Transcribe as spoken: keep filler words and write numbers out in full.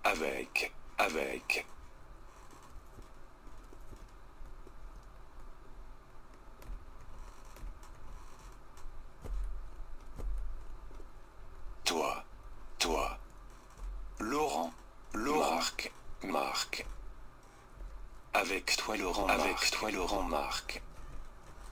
avec, avec. Toi, toi. Laurent, Laurent. Marc, Marc. Avec toi Laurent, avec toi Laurent Marc.